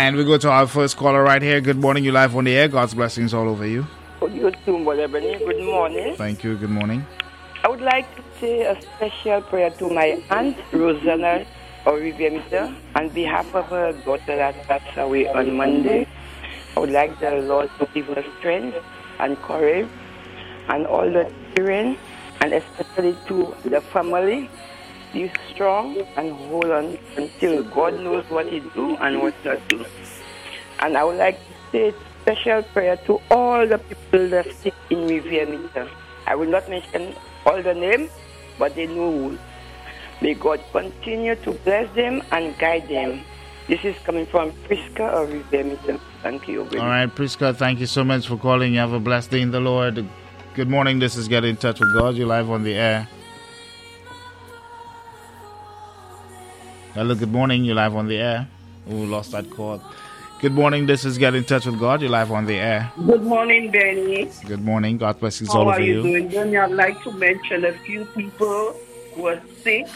And we go to our first caller right here. Good morning, you live on the air. God's blessings all over you. You too, Brother Benny. Good morning. Thank you. Good morning. I would like to say a special prayer to my aunt, Rosanna Oriviamita, on behalf of her daughter that passed away on Monday. I would like the Lord to give her strength and courage and all the children, and especially to the family. Be strong and hold on until God knows what He do and what not do. And I would like to say special prayer to all the people that sick in Riviera. I will not mention all the names, but they know who. May God continue to bless them and guide them. This is coming from Priska of Riviera. Thank you. All right, Priska, thank you so much for calling. You have a blessed day in the Lord. Good morning. This is Get in Touch with God. You're live on the air. Hello, good morning. You're live on the air. Oh, lost that call. Good morning. This is Get in Touch with God. You're live on the air. Good morning, Benny. Good morning. God bless you. How are you doing, Benny? I'd like to mention a few people who are sick.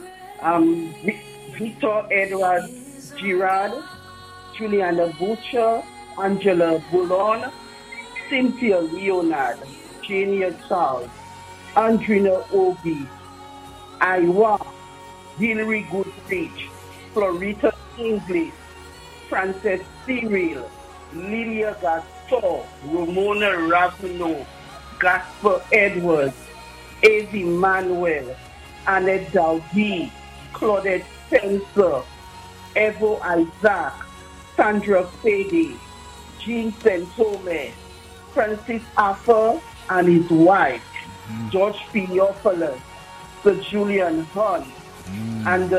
Victor Edward Girard, Juliana Butcher, Angela Boulon, Cynthia Leonard, Jania Charles, Andrina Obi, Iwa, Hillary Goodrich, Florita English, Frances Cyril, Lydia Gaston, Ramona Ravino, Gaspar Edwards, Avi Manuel, Annette Dowdy, Claudette Spencer, Evo Isaac, Sandra Fede, Jean Santome, Francis Affer and his wife, George Theophilus, Sir Julian Hunt, and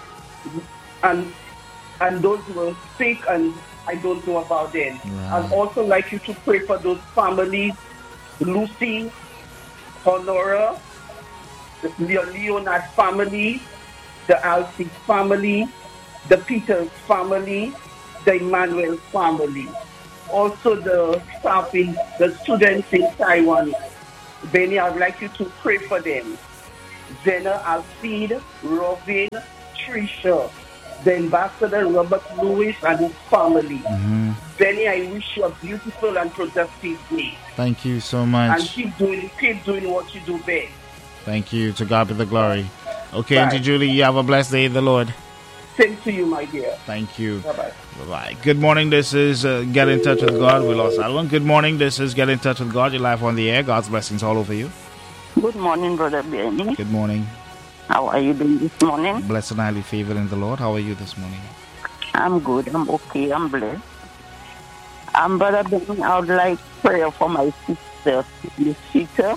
those who were sick and I don't know about them. Right. I'd also like you to pray for those families, Lucy, Honora, the Leonard family, the Alfie family, the Peters family, the Emmanuel family. Also the staff in the students in Taiwan. Benny, I'd like you to pray for them. Zena Alfid, Robin, Trisha, the Ambassador Robert Lewis and his family. Benny, I wish you a beautiful and productive day. Thank you so much. And keep doing what you do best. Thank you. To God be the glory. Okay, Bye. Auntie Julie, you have a blessed day in the Lord. Same to you, my dear. Thank you. Bye-bye. Bye-bye. Good morning. This is Get in Touch with God. We lost that one. Good morning. This is Get in Touch with God. You're live on the air. God's blessings all over you. Good morning, Brother Benny. Good morning. How are you doing this morning? Blessed and highly favored in the Lord. How are you this morning? I'm good. I'm okay. I'm blessed. Brother Benny, I would like prayer for my sister, Miss Peter.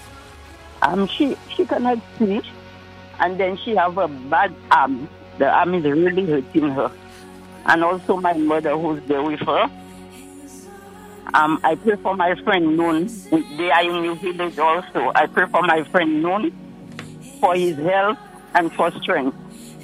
She cannot see, and then she have a bad arm. The arm is really hurting her. And also my mother who's there with her. I pray for my friend Noon. They are in New Village also. I pray for my friend Noon for his health and for strength.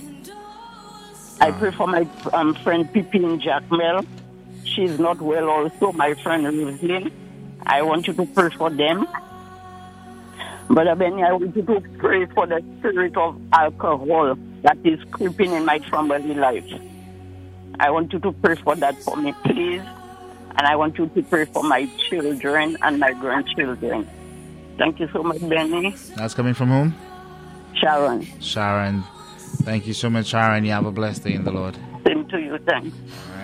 I pray for my friend Pippin Jackmel. She's not well also. My friend Roslyn. I want you to pray for them. Brother Benny, I want you to pray for the spirit of alcohol that is creeping in my family life. I want you to pray for that for me, please. And I want you to pray for my children and my grandchildren. Thank you so much, Benny. That's coming from whom? Sharon. Sharon. Thank you so much, Sharon. You have a blessed day in the Lord. Same to you. Thanks. All right.